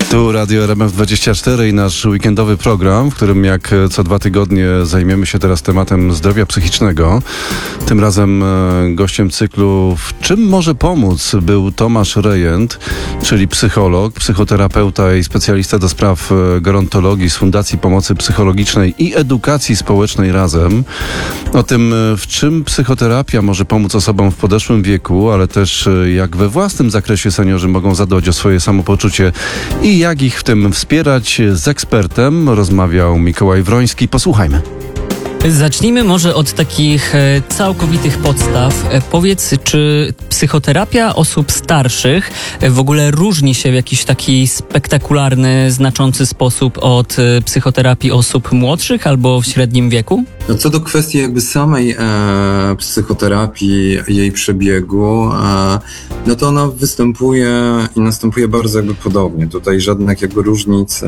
Tu Radio RMF24 i nasz weekendowy program, w którym jak co 2 tygodnie zajmiemy się teraz tematem zdrowia psychicznego. Tym razem gościem cyklu W czym może pomóc był Tomasz Rejent, czyli psycholog, psychoterapeuta i specjalista do spraw gerontologii z Fundacji Pomocy Psychologicznej i Edukacji Społecznej Razem. O tym, w czym psychoterapia może pomóc osobom w podeszłym wieku, ale też jak we własnym zakresie seniorzy mogą zadbać o swoje samopoczucie i jak ich w tym wspierać, z ekspertem rozmawiał Mikołaj Wroński. Posłuchajmy. Zacznijmy może od takich całkowitych podstaw. Powiedz, czy psychoterapia osób starszych w ogóle różni się w jakiś taki spektakularny, znaczący sposób od psychoterapii osób młodszych albo w średnim wieku? No co do kwestii jakby samej psychoterapii, jej przebiegu, no to ona występuje i następuje bardzo jakby podobnie. Tutaj żadnych jakby różnic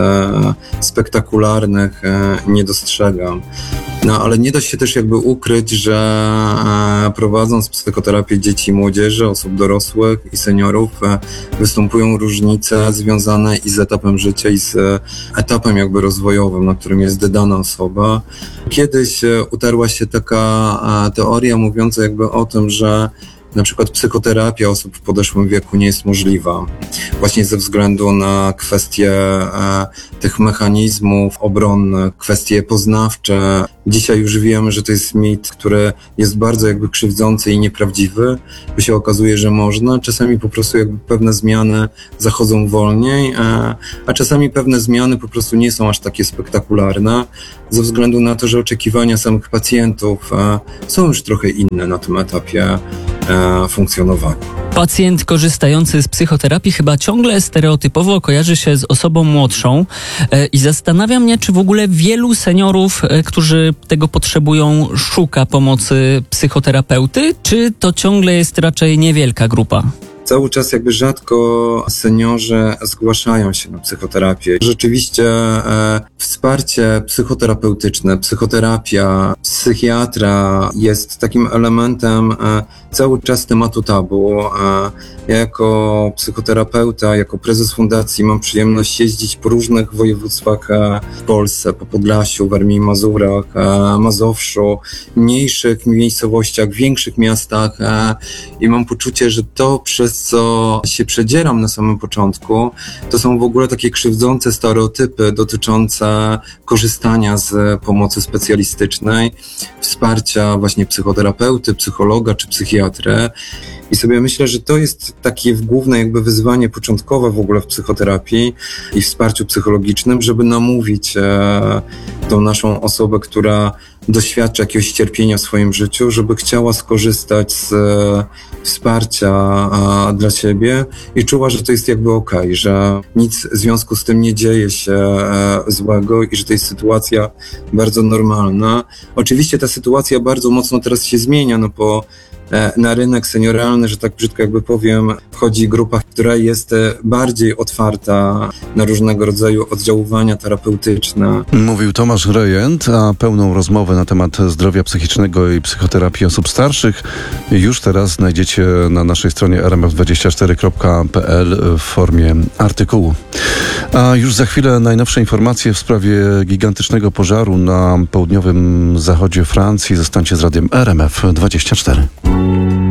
spektakularnych nie dostrzegam. No ale nie da się też jakby ukryć, że prowadząc psychoterapię dzieci i młodzieży, osób dorosłych i seniorów, występują różnice związane i z etapem życia, i z etapem jakby rozwojowym, na którym jest dana osoba. Kiedyś utarła się taka teoria mówiąca jakby o tym, że na przykład psychoterapia osób w podeszłym wieku nie jest możliwa. Właśnie ze względu na kwestie tych mechanizmów obronnych, kwestie poznawcze. Dzisiaj już wiemy, że to jest mit, który jest bardzo jakby krzywdzący i nieprawdziwy, bo się okazuje, że można. Czasami po prostu jakby pewne zmiany zachodzą wolniej, a czasami pewne zmiany po prostu nie są aż takie spektakularne, ze względu na to, że oczekiwania samych pacjentów są już trochę inne na tym etapie funkcjonowania. Pacjent korzystający z psychoterapii chyba ciągle stereotypowo kojarzy się z osobą młodszą i zastanawia mnie, czy w ogóle wielu seniorów, którzy tego potrzebują, szuka pomocy psychoterapeuty, czy to ciągle jest raczej niewielka grupa? Cały czas jakby rzadko seniorzy zgłaszają się na psychoterapię. Rzeczywiście wsparcie psychoterapeutyczne, psychoterapia, psychiatra jest takim elementem cały czas tematu tabu. Ja jako psychoterapeuta, jako prezes fundacji mam przyjemność jeździć po różnych województwach w Polsce, po Podlasiu, Warmii i Mazurach, Mazowszu, mniejszych miejscowościach, większych miastach i mam poczucie, że to, przez co się przedzieram na samym początku, to są w ogóle takie krzywdzące stereotypy dotyczące korzystania z pomocy specjalistycznej, wsparcia właśnie psychoterapeuty, psychologa czy psychiatry. I sobie myślę, że to jest takie główne jakby wyzwanie początkowe w ogóle w psychoterapii i wsparciu psychologicznym, żeby namówić tą naszą osobę, która doświadcza jakiegoś cierpienia w swoim życiu, żeby chciała skorzystać z wsparcia dla siebie i czuła, że to jest jakby okej, że nic w związku z tym nie dzieje się złego i że to jest sytuacja bardzo normalna. Oczywiście ta sytuacja bardzo mocno teraz się zmienia, no bo na rynek senioralny, że tak brzydko jakby powiem, wchodzi grupa, która jest bardziej otwarta na różnego rodzaju oddziaływania terapeutyczne. Mówił Tomasz Rejent, a pełną rozmowę na temat zdrowia psychicznego i psychoterapii osób starszych już teraz znajdziecie na naszej stronie rmf24.pl w formie artykułu. A już za chwilę najnowsze informacje w sprawie gigantycznego pożaru na południowym zachodzie Francji. Zostańcie z radiem RMF24.